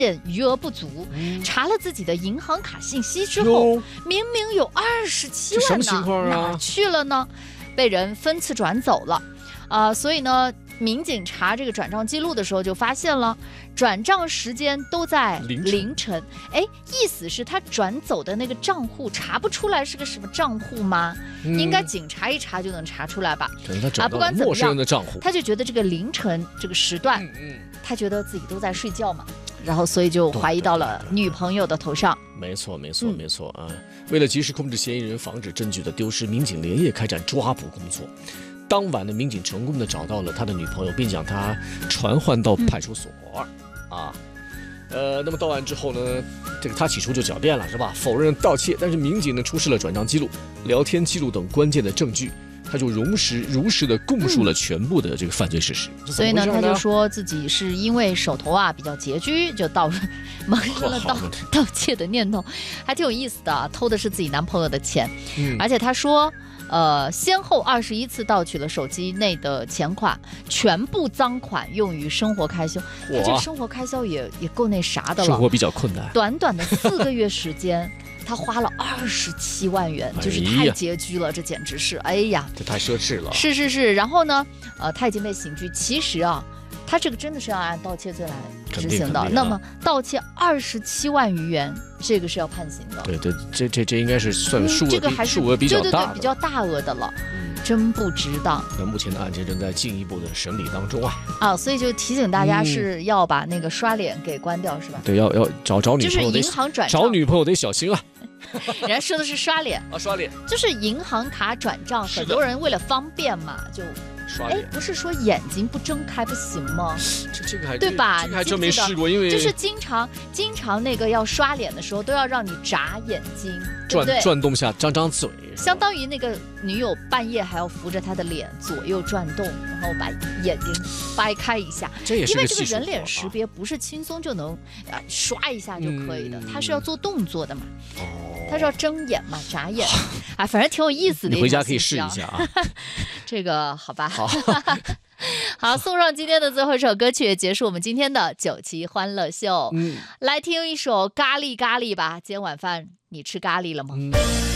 余额不足，查了自己的银行卡信息之后，明明有27万呢， 什么情况啊？ 哪去了呢？被人分次转走了，所以呢，民警查这个转账记录的时候就发现了，转账时间都在凌晨。哎，意思是他转走的那个账户查不出来是个什么账户吗？应该警察一查就能查出来吧？ 可能他找到了陌生人的账户， 他就觉得这个凌晨这个时段，他觉得自己都在睡觉嘛。然后，所以就怀疑到了女朋友的头上。 没错啊！为了及时控制嫌疑人，防止证据的丢失，民警连夜开展抓捕工作。当晚的民警成功的找到了他的女朋友，并将他传唤到派出所。那么到案之后呢，这个他起初就狡辩了，是吧？否认盗窃，但是民警呢出示了转账记录、聊天记录等关键的证据。他就如实的供述了全部的这个犯罪事实， 所以呢，他就说自己是因为手头比较拮据，就萌生了盗窃的念头，还挺有意思的。偷的是自己男朋友的钱，而且他说，先后21次盗取了手机内的钱款，全部赃款用于生活开销。他这个生活开销也够那啥的了， 生活比较困难。 短短的4个月时间。他花了27万元，就是太拮据了，这简直是，哎呀， 这太奢侈了。 是。然后呢，他已经被刑拘。其实他这个真的是要按盗窃罪来执行的。那么盗窃27万余元，这个是要判刑的。 对，这应该是算数额比较大的， 对，比较大额的了。真不值当。 那目前的案件正在进一步的审理当中所以就提醒大家是要把那个刷脸给关掉，是吧？ 对，要找女朋友， 就是银行转账， 找女朋友得小心啊。 人家说的是刷脸刷脸就是银行卡转账，很多人为了方便嘛，就刷脸。 不是说眼睛不睁开不行吗？ 这个还对吧？ 这个还真没试过，因为就是经常那个要刷脸的时候，都要让你眨眼睛， 转动下，张嘴， 相当于那个女友半夜还要扶着他的脸左右转动，然后把眼睛掰开一下。 这也是个因为这个人脸识别不是轻松就能刷一下就可以的，它是要做动作的嘛。他是要睁眼嘛，眨眼反正挺有意思的。 你回家可以试一下这个好吧。好，送上今天的最后一首歌曲，结束我们今天的9期欢乐秀。来听一首咖喱吧。今天晚饭你吃咖喱了吗？